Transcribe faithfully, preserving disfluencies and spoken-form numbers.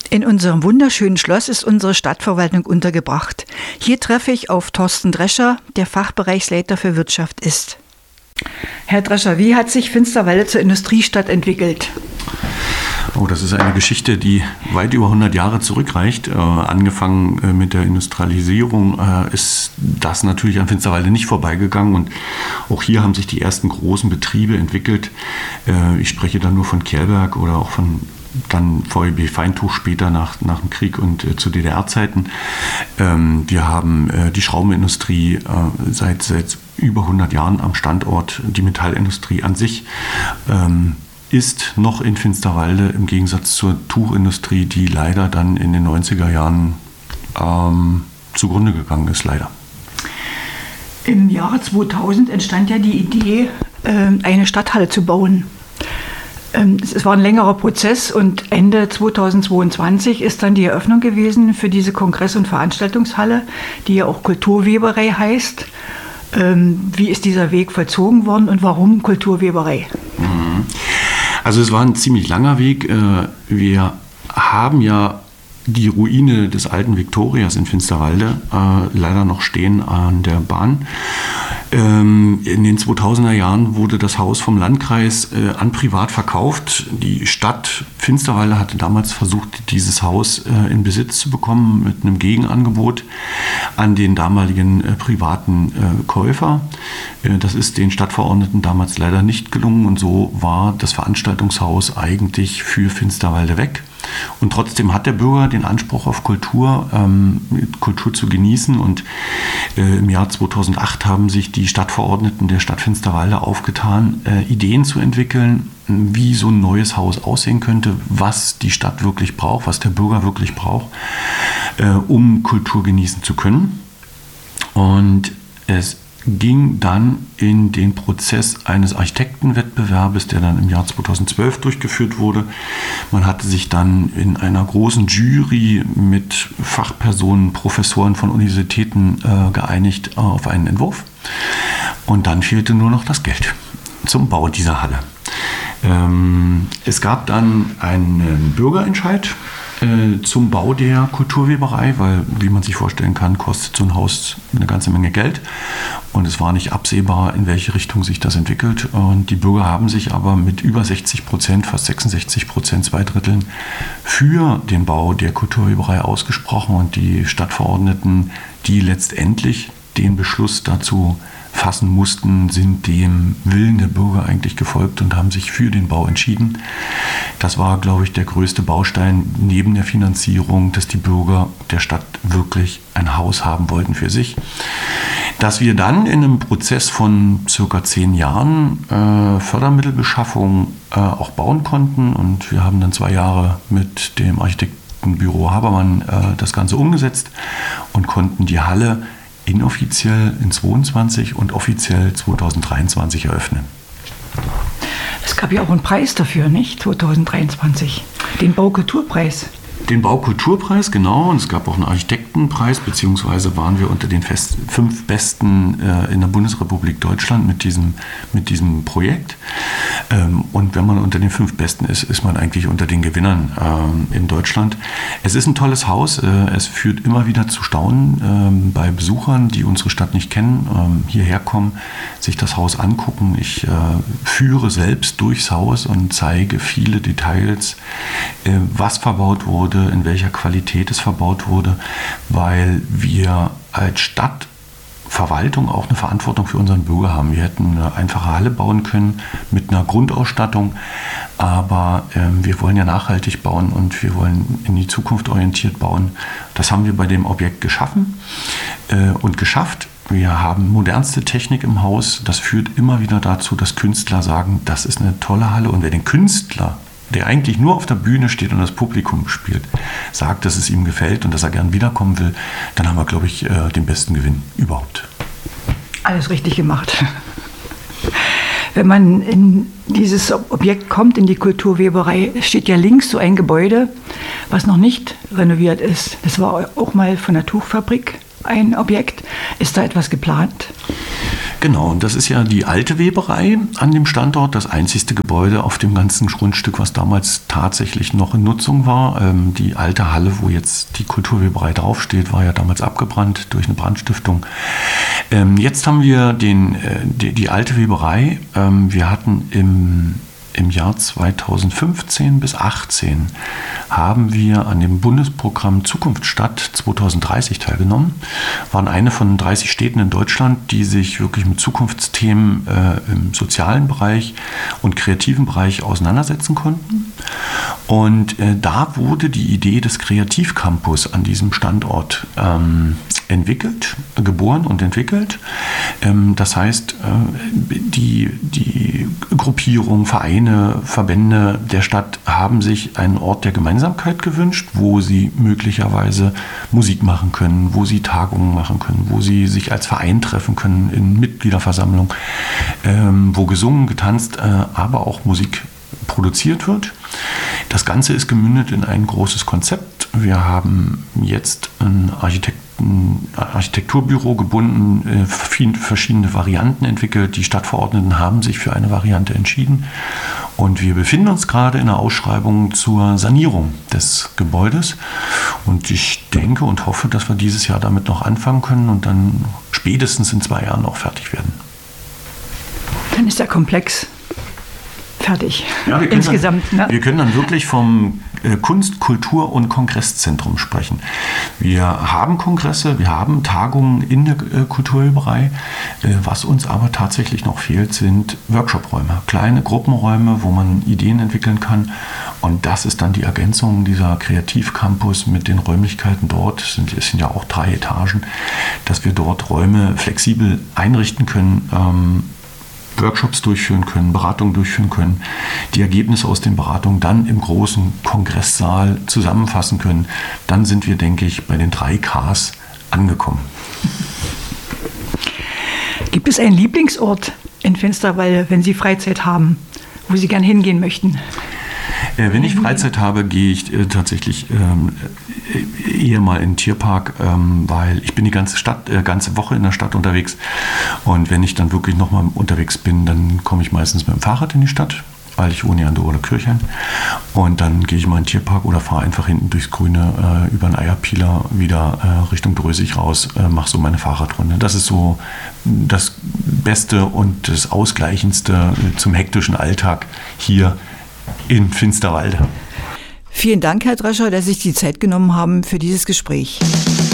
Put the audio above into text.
In unserem wunderschönen Schloss ist unsere Stadtverwaltung untergebracht. Hier treffe ich auf Thorsten Drescher, der Fachbereichsleiter für Wirtschaft ist. Herr Drescher, wie hat sich Finsterwalde zur Industriestadt entwickelt? Oh, das ist eine Geschichte, die weit über hundert Jahre zurückreicht. Äh, angefangen äh, mit der Industrialisierung äh, ist das natürlich an Finsterwalde nicht vorbeigegangen. Und auch hier haben sich die ersten großen Betriebe entwickelt. Äh, ich spreche da nur von Kehrberg oder auch von dann V E B Feintuch später nach, nach dem Krieg und äh, zu D D R-Zeiten. Ähm, wir haben äh, die Schraubenindustrie äh, seit, seit über hundert Jahren am Standort. Die Metallindustrie an sich ähm, ist noch in Finsterwalde im Gegensatz zur Tuchindustrie, die leider dann in den neunziger Jahren ähm, zugrunde gegangen ist, leider. Im Jahre zweitausend entstand ja die Idee, äh, eine Stadthalle zu bauen. Es war ein längerer Prozess und Ende zweitausendzweiundzwanzig ist dann die Eröffnung gewesen für diese Kongress- und Veranstaltungshalle, die ja auch Kulturweberei heißt. Wie ist dieser Weg vollzogen worden und warum Kulturweberei? Also es war ein ziemlich langer Weg. Wir haben ja die Ruine des alten Viktorias in Finsterwalde leider noch stehen an der Bahn. In den zweitausender Jahren wurde das Haus vom Landkreis äh, an privat verkauft. Die Stadt Finsterwalde hatte damals versucht, dieses Haus äh, in Besitz zu bekommen mit einem Gegenangebot an den damaligen äh, privaten äh, Käufer. Äh, das ist den Stadtverordneten damals leider nicht gelungen und so war das Veranstaltungshaus eigentlich für Finsterwalde weg. Und trotzdem hat der Bürger den Anspruch auf Kultur, ähm, Kultur zu genießen. Und äh, im Jahr zweitausendacht haben sich die Stadtverordneten der Stadt Finsterwalde aufgetan, äh, Ideen zu entwickeln, wie so ein neues Haus aussehen könnte, was die Stadt wirklich braucht, was der Bürger wirklich braucht, äh, um Kultur genießen zu können. Und es ging dann in den Prozess eines Architektenwettbewerbes, der dann im Jahr zweitausendzwölf durchgeführt wurde. Man hatte sich dann in einer großen Jury mit Fachpersonen, Professoren von Universitäten äh, geeinigt äh, auf einen Entwurf. Und dann fehlte nur noch das Geld zum Bau dieser Halle. Ähm, es gab dann einen Bürgerentscheid äh, zum Bau der Kulturweberei, weil, wie man sich vorstellen kann, kostet so ein Haus eine ganze Menge Geld. Und es war nicht absehbar, in welche Richtung sich das entwickelt. Und die Bürger haben sich aber mit über sechzig Prozent, fast sechsundsechzig Prozent, zwei Dritteln für den Bau der Kulturweberei ausgesprochen. Und die Stadtverordneten, die letztendlich den Beschluss dazu fassen mussten, sind dem Willen der Bürger eigentlich gefolgt und haben sich für den Bau entschieden. Das war, glaube ich, der größte Baustein neben der Finanzierung, dass die Bürger der Stadt wirklich ein Haus haben wollten für sich. Dass wir dann in einem Prozess von circa zehn Jahren äh, Fördermittelbeschaffung äh, auch bauen konnten und wir haben dann zwei Jahre mit dem Architektenbüro Habermann äh, das Ganze umgesetzt und konnten die Halle inoffiziell in zweiundzwanzig und offiziell zweitausenddreiundzwanzig eröffnen. Es gab ja auch einen Preis dafür, nicht? zweitausenddreiundzwanzig. Den Baukulturpreis. Den Baukulturpreis, genau. Und es gab auch einen Architektenpreis, beziehungsweise waren wir unter den fest, fünf Besten äh, in der Bundesrepublik Deutschland mit diesem, mit diesem Projekt. Ähm, und wenn man unter den fünf Besten ist, ist man eigentlich unter den Gewinnern ähm, in Deutschland. Es ist ein tolles Haus. Äh, es führt immer wieder zu Staunen ähm, bei Besuchern, die unsere Stadt nicht kennen, ähm, hierher kommen, sich das Haus angucken. Ich äh, führe selbst durchs Haus und zeige viele Details, äh, was verbaut wurde, in welcher Qualität es verbaut wurde, weil wir als Stadtverwaltung auch eine Verantwortung für unseren Bürger haben. Wir hätten eine einfache Halle bauen können mit einer Grundausstattung, aber äh, wir wollen ja nachhaltig bauen und wir wollen in die Zukunft orientiert bauen. Das haben wir bei dem Objekt geschaffen äh, und geschafft. Wir haben modernste Technik im Haus. Das führt immer wieder dazu, dass Künstler sagen, das ist eine tolle Halle. Und wer den Künstler, der eigentlich nur auf der Bühne steht und das Publikum spielt, sagt, dass es ihm gefällt und dass er gern wiederkommen will, dann haben wir, glaube ich, den besten Gewinn überhaupt. Alles richtig gemacht. Wenn man in dieses Objekt kommt, in die Kulturweberei, steht ja links so ein Gebäude, was noch nicht renoviert ist. Das war auch mal von der Tuchfabrik ein Objekt. Ist da etwas geplant? Genau, und das ist ja die alte Weberei an dem Standort, das einzigste Gebäude auf dem ganzen Grundstück, was damals tatsächlich noch in Nutzung war. Ähm, die alte Halle, wo jetzt die Kulturweberei draufsteht, war ja damals abgebrannt durch eine Brandstiftung. Ähm, jetzt haben wir den, äh, die, die alte Weberei. Ähm, wir hatten im Im Jahr zweitausendfünfzehn bis achtzehn haben wir an dem Bundesprogramm Zukunftsstadt zweitausenddreißig teilgenommen. Waren eine von dreißig Städten in Deutschland, die sich wirklich mit Zukunftsthemen äh, im sozialen Bereich und kreativen Bereich auseinandersetzen konnten. Und äh, da wurde die Idee des Kreativcampus an diesem Standort ähm, entwickelt, geboren und entwickelt. Ähm, das heißt, äh, die, die Gruppierung, Vereine, Verbände der Stadt haben sich einen Ort der Gemeinsamkeit gewünscht, wo sie möglicherweise Musik machen können, wo sie Tagungen machen können, wo sie sich als Verein treffen können in Mitgliederversammlung, ähm, wo gesungen, getanzt, äh, aber auch Musik produziert wird. Das Ganze ist gemündet in ein großes Konzept. Wir haben jetzt ein Architekten, Architekturbüro gebunden, verschiedene Varianten entwickelt. Die Stadtverordneten haben sich für eine Variante entschieden. Und wir befinden uns gerade in einer Ausschreibung zur Sanierung des Gebäudes. Und ich denke und hoffe, dass wir dieses Jahr damit noch anfangen können und dann spätestens in zwei Jahren auch fertig werden. Dann ist der Komplex fertig. Ja, wir Insgesamt. Dann, ne? Wir können dann wirklich vom äh, Kunst-, Kultur- und Kongresszentrum sprechen. Wir haben Kongresse, wir haben Tagungen in der äh, Kulturweberei. Äh, was uns aber tatsächlich noch fehlt, sind Workshop-Räume. Kleine Gruppenräume, wo man Ideen entwickeln kann. Und das ist dann die Ergänzung dieser Kreativcampus mit den Räumlichkeiten dort. Es sind, es sind ja auch drei Etagen, dass wir dort Räume flexibel einrichten können, ähm, Workshops durchführen können, Beratungen durchführen können, die Ergebnisse aus den Beratungen dann im großen Kongresssaal zusammenfassen können. Dann sind wir, denke ich, bei den drei Ks angekommen. Gibt es einen Lieblingsort in Finsterwalde, wenn Sie Freizeit haben, wo Sie gern hingehen möchten? Äh, wenn ich Freizeit habe, gehe ich äh, tatsächlich ähm, eher mal in den Tierpark, ähm, weil ich bin die ganze Stadt, äh, ganze Woche in der Stadt unterwegs. Und wenn ich dann wirklich nochmal unterwegs bin, dann komme ich meistens mit dem Fahrrad in die Stadt, weil ich wohne ja an der Oderkirchen. Und dann gehe ich mal in den Tierpark oder fahre einfach hinten durchs Grüne äh, über den Eierpieler wieder äh, Richtung Drösig raus, äh, mache so meine Fahrradrunde. Das ist so das Beste und das Ausgleichendste zum hektischen Alltag hier in Finsterwalde. Vielen Dank, Herr Drescher, dass Sie sich die Zeit genommen haben für dieses Gespräch.